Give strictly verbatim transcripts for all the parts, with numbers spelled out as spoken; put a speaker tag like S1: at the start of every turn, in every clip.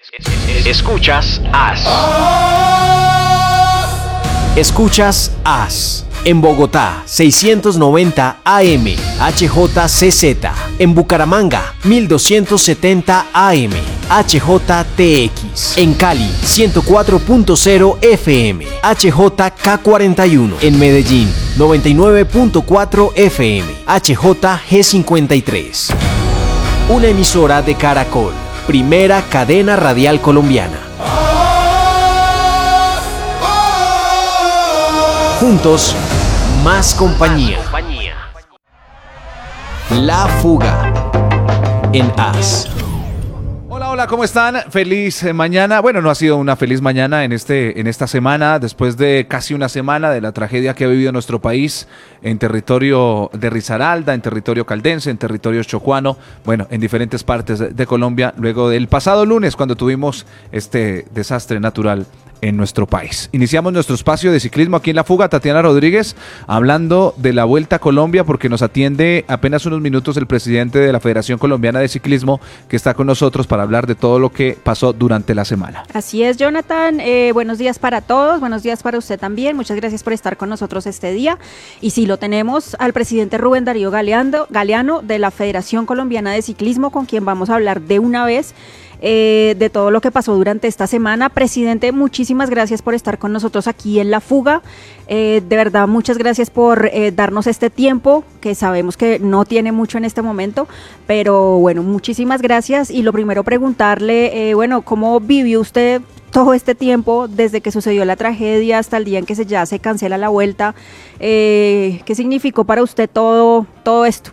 S1: Escuchas A S. Escuchas A S. En Bogotá, seiscientos noventa A M, H J C Z. En Bucaramanga, mil doscientos setenta A M, H J T X. En Cali, ciento cuatro punto cero F M, H J K cuarenta y uno. En Medellín, noventa y nueve punto cuatro F M, H J G cincuenta y tres. Una emisora de Caracol, primera cadena radial colombiana. Juntos, más compañía. La Fuga en A S.
S2: Hola, hola, ¿cómo están? Feliz eh, mañana. Bueno, no ha sido una feliz mañana en este en esta semana, después de casi una semana de la tragedia que ha vivido nuestro país en territorio de Risaralda, en territorio caldense, en territorio chocuano, bueno, en diferentes partes de, de Colombia, luego del pasado lunes cuando tuvimos este desastre natural en nuestro país. Iniciamos nuestro espacio de ciclismo aquí en La Fuga. Tatiana Rodríguez, hablando de la Vuelta a Colombia, porque nos atiende apenas unos minutos el presidente de la Federación Colombiana de Ciclismo, que está con nosotros para hablar de todo lo que pasó durante la semana.
S3: Así es, Jonathan. Eh, buenos días para todos, buenos días para usted también. Muchas gracias por estar con nosotros este día. Y sí, lo tenemos al presidente Rubén Darío Galeano, Galeano de la Federación Colombiana de Ciclismo, con quien vamos a hablar de una vez Eh, de todo lo que pasó durante esta semana. Presidente, muchísimas gracias por estar con nosotros aquí en La Fuga. Eh, de verdad, muchas gracias por eh, darnos este tiempo, que sabemos que no tiene mucho en este momento, pero bueno, muchísimas gracias. Y lo primero, preguntarle, eh, bueno, ¿cómo vivió usted todo este tiempo desde que sucedió la tragedia hasta el día en que se ya se cancela la vuelta? Eh, ¿qué significó para usted todo, todo esto?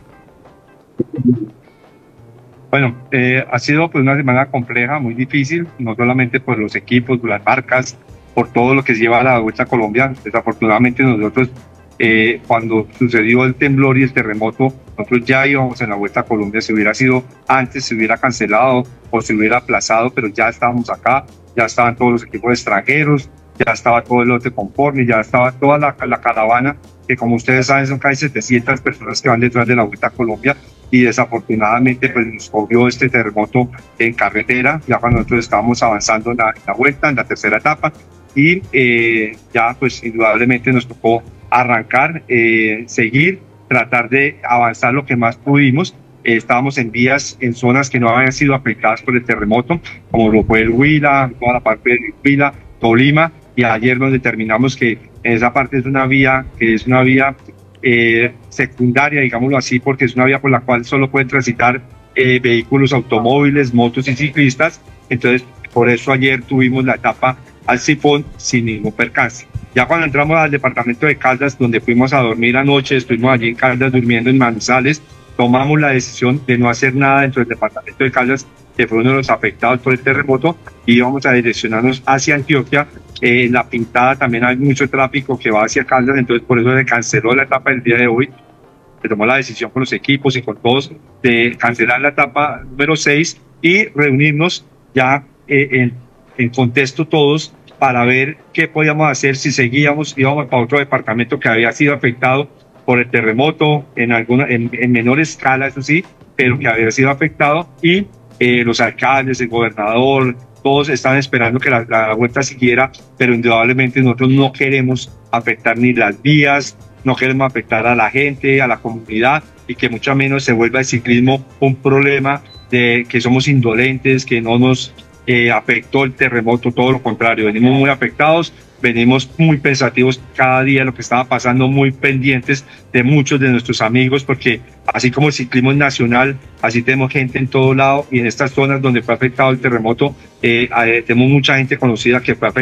S4: Bueno, eh, ha sido pues una semana compleja, muy difícil, no solamente por los equipos, por las marcas, por todo lo que lleva a la Vuelta a Colombia. Desafortunadamente nosotros, eh, cuando sucedió el temblor y el terremoto, nosotros ya íbamos en la Vuelta a Colombia. Si hubiera sido antes, se hubiera cancelado o se hubiera aplazado, pero ya estábamos acá, ya estaban todos los equipos extranjeros, ya estaba todo el lote conforme, ya estaba toda la, la caravana, que como ustedes saben son casi setecientas personas que van detrás de la Vuelta a Colombia. Y desafortunadamente pues nos cogió este terremoto en carretera, ya cuando nosotros estábamos avanzando en la, en la vuelta, en la tercera etapa, y eh, ya pues indudablemente nos tocó arrancar, eh, seguir, tratar de avanzar lo que más pudimos. Eh, estábamos en vías, en zonas que no habían sido afectadas por el terremoto, como lo fue el Huila, toda la parte del Huila, Tolima, y ayer nos determinamos que en esa parte es una vía, que es una vía Eh, secundaria, digámoslo así, porque es una vía por la cual solo pueden transitar eh, vehículos, automóviles, motos y ciclistas. Entonces, por eso ayer tuvimos la etapa al sifón sin ningún percance. Ya cuando entramos al departamento de Caldas, donde fuimos a dormir anoche, estuvimos allí en Caldas durmiendo en Manizales, tomamos la decisión de no hacer nada dentro del departamento de Caldas, que fue uno de los afectados por el terremoto, y íbamos a direccionarnos hacia Antioquia. Eh, en la Pintada también hay mucho tráfico que va hacia Caldas, entonces por eso se canceló la etapa del día de hoy. Se tomó la decisión con los equipos y con todos de cancelar la etapa número seis y reunirnos ya eh, en, en contexto todos para ver qué podíamos hacer si seguíamos, íbamos para otro departamento que había sido afectado por el terremoto en, alguna, en, en menor escala, eso sí, pero que había sido afectado, y eh, los alcaldes, el gobernador, todos están esperando que la, la vuelta siguiera, pero indudablemente nosotros no queremos afectar ni las vías, no queremos afectar a la gente, a la comunidad, y que mucho menos se vuelva el ciclismo un problema de que somos indolentes, que no nos eh, afectó el terremoto, todo lo contrario, venimos muy afectados, venimos muy pensativos cada día de lo que estaba pasando, muy pendientes de muchos de nuestros amigos, porque así como el ciclismo es nacional, así tenemos gente en todo lado, y en estas zonas donde fue afectado el terremoto, eh, eh, tenemos mucha gente conocida que fue afectada